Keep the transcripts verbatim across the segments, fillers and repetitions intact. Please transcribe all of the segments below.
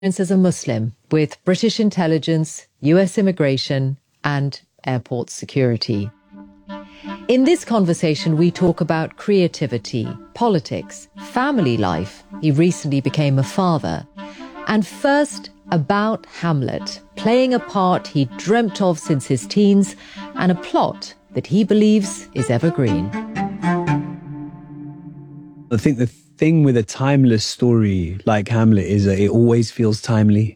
as a Muslim with British intelligence, U S immigration, and airport security. In this conversation, we talk about creativity, politics, family life. He recently became a father. And first, about Hamlet, playing a part he dreamt of since his teens and a plot that he believes is evergreen. I think the thing with a timeless story like Hamlet is that it always feels timely.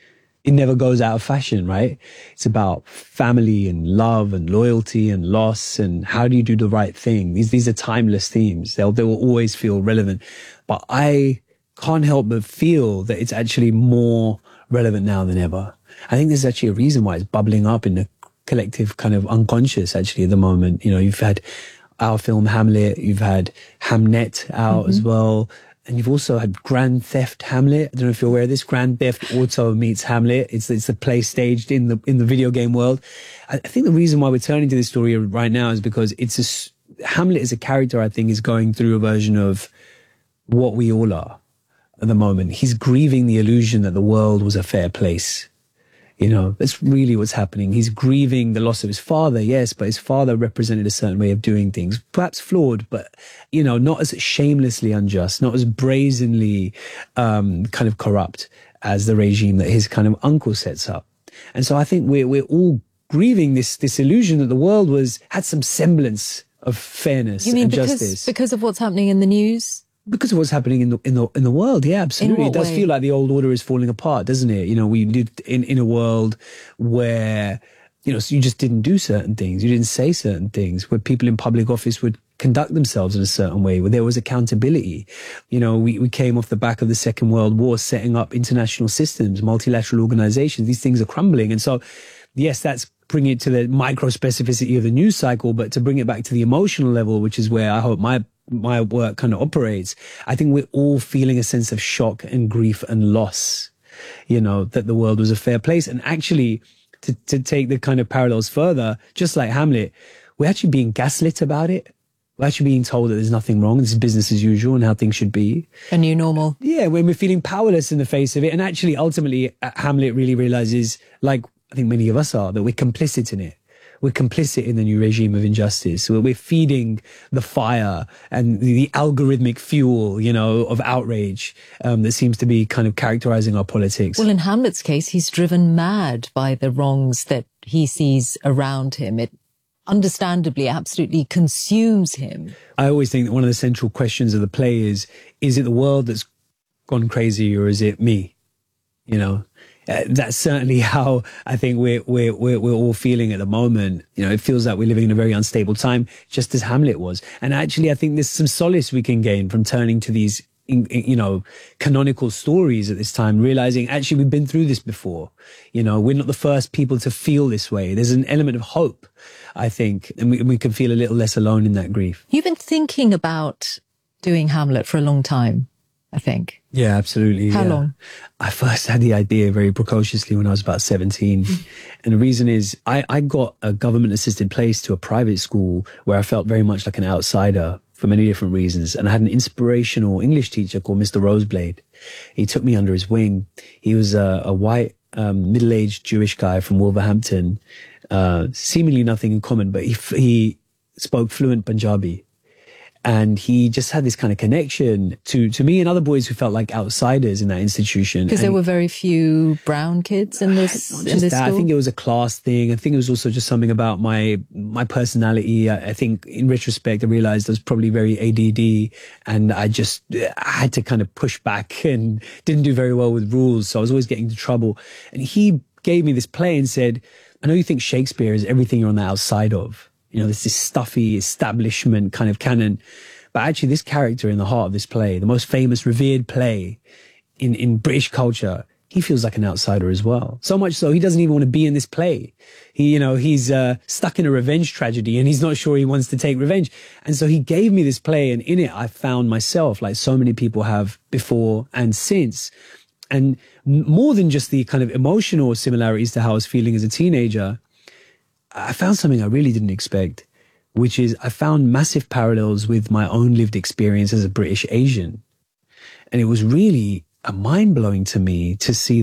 It never goes out of fashion, right? It's about family and love and loyalty and loss and how do you do the right thing. These these are timeless themes. They'll they will always feel relevant. But I can't help but feel that it's actually more relevant now than ever. I think there's actually a reason why it's bubbling up in the collective kind of unconscious actually at the moment. You know, you've had our film Hamlet, you've had Hamnet out mm-hmm. as well. And you've also had Grand Theft Hamlet. I don't know if you're aware of this. Grand Theft Auto meets Hamlet. It's it's the play staged in the in the video game world. I, I think the reason why we're turning to this story right now is because it's a, Hamlet as a character, I think, is going through a version of what we all are at the moment. He's grieving the illusion that the world was a fair place. You know, that's really what's happening. He's grieving the loss of his father, yes, but his father represented a certain way of doing things, perhaps flawed, but, you know, not as shamelessly unjust, not as brazenly um, kind of corrupt as the regime that his kind of uncle sets up. And so I think we're, we're all grieving this, this illusion that the world was, had some semblance of fairness you mean and because, justice. Because of what's happening in the news? Because of what's happening in the in the in the world, yeah, absolutely. It does way? feel like the old order is falling apart, doesn't it? You know, we lived in in a world where, you know, so you just didn't do certain things, you didn't say certain things, where people in public office would conduct themselves in a certain way, where there was accountability. You know, we we came off the back of the Second World War, setting up international systems, multilateral organizations. These things are crumbling, and so, yes, that's bring it to the micro specificity of the news cycle, but to bring it back to the emotional level, which is where I hope my my work kind of operates, I think we're all feeling a sense of shock and grief and loss, you know, that the world was a fair place. And actually, to, to take the kind of parallels further, just like Hamlet, we're actually being gaslit about it. We're actually being told that there's nothing wrong, this is business as usual and how things should be. A new normal. Yeah, when we're feeling powerless in the face of it. And actually, ultimately, Hamlet really realizes, like I think many of us are, that we're complicit in it. We're complicit in the new regime of injustice. We're feeding the fire and the algorithmic fuel, you know, of outrage um, that seems to be kind of characterizing our politics. Well, in Hamlet's case, he's driven mad by the wrongs that he sees around him. It understandably absolutely consumes him. I always think that one of the central questions of the play is, is it the world that's gone crazy or is it me? You know? Uh, that's certainly how I think we're, we're, we're, we're all feeling at the moment. You know, it feels like we're living in a very unstable time, just as Hamlet was. And actually, I think there's some solace we can gain from turning to these, in, in, you know, canonical stories at this time, realizing actually we've been through this before. You know, we're not the first people to feel this way. There's an element of hope, I think, and we, we can feel a little less alone in that grief. You've been thinking about doing Hamlet for a long time, I think. Yeah, absolutely. How yeah. long? I first had the idea very precociously when I was about seventeen. And the reason is I, I got a government assisted place to a private school where I felt very much like an outsider for many different reasons. And I had an inspirational English teacher called Mister Roseblade. He took me under his wing. He was a, a white, um, middle-aged Jewish guy from Wolverhampton, uh, seemingly nothing in common, but he, he spoke fluent Punjabi. And he just had this kind of connection to, to me and other boys who felt like outsiders in that institution. Because there were very few brown kids in this, not in just this that. school? I think it was a class thing. I think it was also just something about my, my personality. I, I think in retrospect, I realized I was probably very A D D and I just, I had to kind of push back and didn't do very well with rules. So I was always getting into trouble. And he gave me this play and said, I know you think Shakespeare is everything you're on the outside of. You know, there's this stuffy establishment kind of canon. But actually this character in the heart of this play, the most famous, revered play in, in British culture, he feels like an outsider as well. So much so he doesn't even want to be in this play. He, you know, he's uh, stuck in a revenge tragedy and he's not sure he wants to take revenge. And so he gave me this play and in it I found myself like so many people have before and since. And more than just the kind of emotional similarities to how I was feeling as a teenager, I found something I really didn't expect, which is I found massive parallels with my own lived experience as a British Asian. And it was really mind blowing to me to see